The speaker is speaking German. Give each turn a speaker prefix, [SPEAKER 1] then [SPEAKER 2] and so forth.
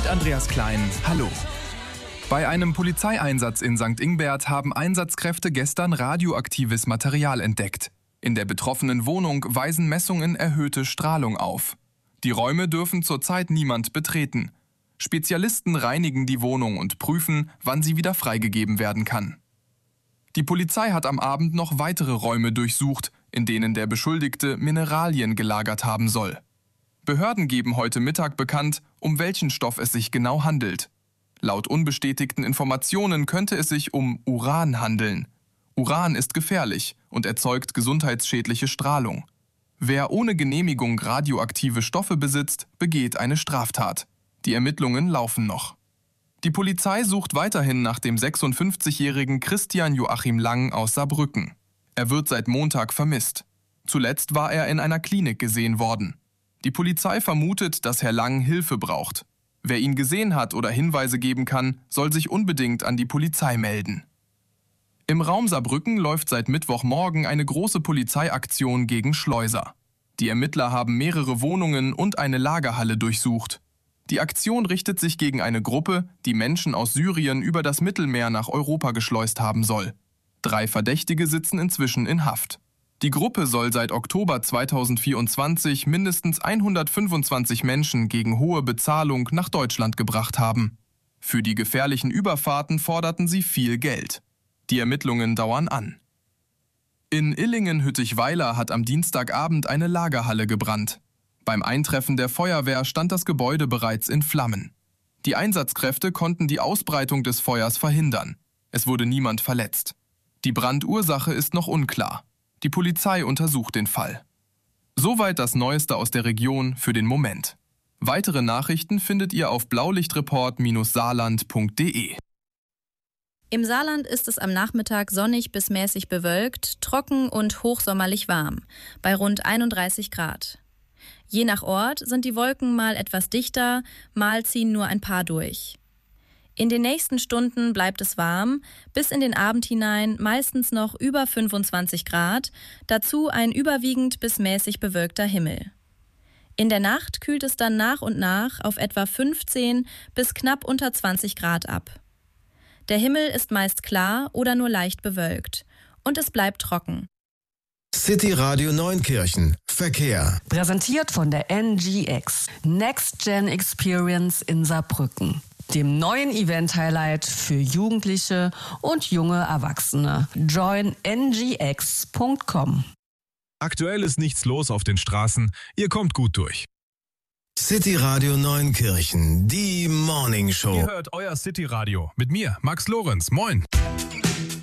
[SPEAKER 1] Andreas Klein, hallo. Bei einem Polizeieinsatz in St. Ingbert haben Einsatzkräfte gestern radioaktives Material entdeckt. In der betroffenen Wohnung weisen Messungen erhöhte Strahlung auf. Die Räume dürfen zurzeit niemand betreten. Spezialisten reinigen die Wohnung und prüfen, wann sie wieder freigegeben werden kann. Die Polizei hat am Abend noch weitere Räume durchsucht, in denen der Beschuldigte Mineralien gelagert haben soll. Behörden geben heute Mittag bekannt, um welchen Stoff es sich genau handelt. Laut unbestätigten Informationen könnte es sich um Uran handeln. Uran ist gefährlich und erzeugt gesundheitsschädliche Strahlung. Wer ohne Genehmigung radioaktive Stoffe besitzt, begeht eine Straftat. Die Ermittlungen laufen noch. Die Polizei sucht weiterhin nach dem 56-jährigen Christian Joachim Lang aus Saarbrücken. Er wird seit Montag vermisst. Zuletzt war er in einer Klinik gesehen worden. Die Polizei vermutet, dass Herr Lang Hilfe braucht. Wer ihn gesehen hat oder Hinweise geben kann, soll sich unbedingt an die Polizei melden. Im Raum Saarbrücken läuft seit Mittwochmorgen eine große Polizeiaktion gegen Schleuser. Die Ermittler haben mehrere Wohnungen und eine Lagerhalle durchsucht. Die Aktion richtet sich gegen eine Gruppe, die Menschen aus Syrien über das Mittelmeer nach Europa geschleust haben soll. 3 Verdächtige sitzen inzwischen in Haft. Die Gruppe soll seit Oktober 2024 mindestens 125 Menschen gegen hohe Bezahlung nach Deutschland gebracht haben. Für die gefährlichen Überfahrten forderten sie viel Geld. Die Ermittlungen dauern an. In Illingen-Hüttich-Weiler hat am Dienstagabend eine Lagerhalle gebrannt. Beim Eintreffen der Feuerwehr stand das Gebäude bereits in Flammen. Die Einsatzkräfte konnten die Ausbreitung des Feuers verhindern. Es wurde niemand verletzt. Die Brandursache ist noch unklar. Die Polizei untersucht den Fall. Soweit das Neueste aus der Region für den Moment. Weitere Nachrichten findet ihr auf blaulichtreport-saarland.de.
[SPEAKER 2] Im Saarland ist es am Nachmittag sonnig bis mäßig bewölkt, trocken und hochsommerlich warm, bei rund 31 Grad. Je nach Ort sind die Wolken mal etwas dichter, mal ziehen nur ein paar durch. In den nächsten Stunden bleibt es warm, bis in den Abend hinein meistens noch über 25 Grad, dazu ein überwiegend bis mäßig bewölkter Himmel. In der Nacht kühlt es dann nach und nach auf etwa 15 bis knapp unter 20 Grad ab. Der Himmel ist meist klar oder nur leicht bewölkt und es bleibt trocken.
[SPEAKER 3] City Radio Neunkirchen. Verkehr.
[SPEAKER 4] Präsentiert von der NGX. Next Gen Experience in Saarbrücken. Dem neuen Event-Highlight für Jugendliche und junge Erwachsene. Join ngx.com.
[SPEAKER 5] Aktuell ist nichts los auf den Straßen. Ihr kommt gut durch.
[SPEAKER 3] City Radio Neunkirchen. Die Morning Show.
[SPEAKER 5] Ihr hört euer City Radio. Mit mir, Max Lorenz. Moin.